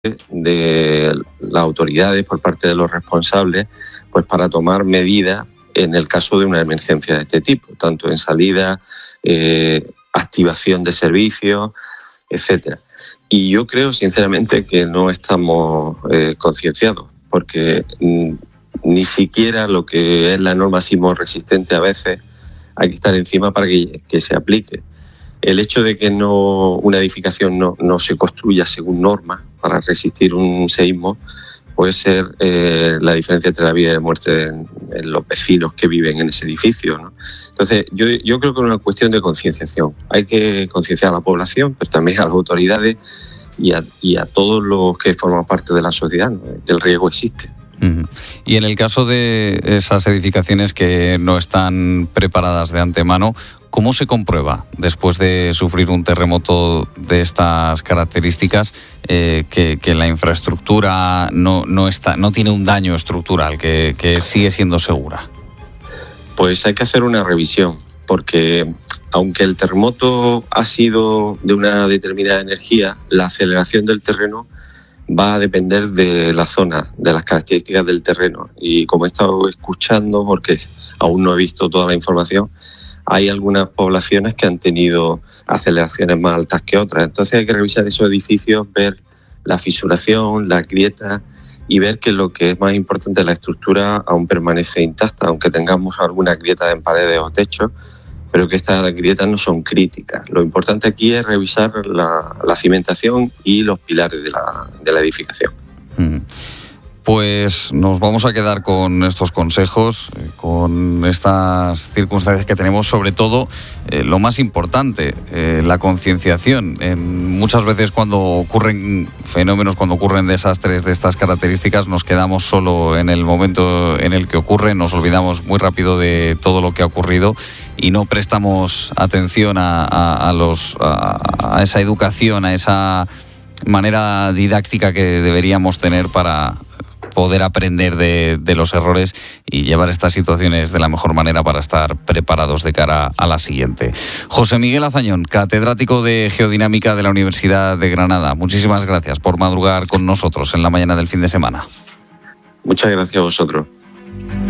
de las autoridades, por parte de los responsables, pues para tomar medidas en el caso de una emergencia de este tipo, tanto en salida, activación de servicios, etcétera. Y yo creo sinceramente que no estamos concienciados, porque ni siquiera lo que es la norma sismo resistente a veces hay que estar encima para que se aplique. El hecho de que una edificación no se construya según norma para resistir un seísmo puede ser la diferencia entre la vida y la muerte en los vecinos que viven en ese edificio, ¿no? Entonces, yo creo que es una cuestión de concienciación. Hay que concienciar a la población, pero también a las autoridades y a todos los que forman parte de la sociedad, ¿no? El riesgo existe. Y en el caso de esas edificaciones que no están preparadas de antemano, ¿cómo se comprueba después de sufrir un terremoto de estas características que la infraestructura no tiene un daño estructural, que sigue siendo segura? Pues hay que hacer una revisión, porque aunque el terremoto ha sido de una determinada energía, la aceleración del terreno va a depender de la zona, de las características del terreno. Y como he estado escuchando, porque aún no he visto toda la información, hay algunas poblaciones que han tenido aceleraciones más altas que otras. Entonces hay que revisar esos edificios, ver la fisuración, las grietas y ver que lo que es más importante, la estructura aún permanece intacta, aunque tengamos algunas grietas en paredes o techos, pero que estas grietas no son críticas. Lo importante aquí es revisar la cimentación y los pilares de la edificación. Pues nos vamos a quedar con estos consejos, con estas circunstancias que tenemos, sobre todo lo más importante, la concienciación. Muchas veces cuando ocurren fenómenos, cuando ocurren desastres de estas características, nos quedamos solo en el momento en el que ocurre, nos olvidamos muy rápido de todo lo que ha ocurrido y no prestamos atención a esa educación, a esa manera didáctica que deberíamos tener para poder aprender de los errores y llevar estas situaciones de la mejor manera para estar preparados de cara a la siguiente. José Miguel Azañón, catedrático de Geodinámica de la Universidad de Granada. Muchísimas gracias por madrugar con nosotros en la mañana del fin de semana. Muchas gracias a vosotros.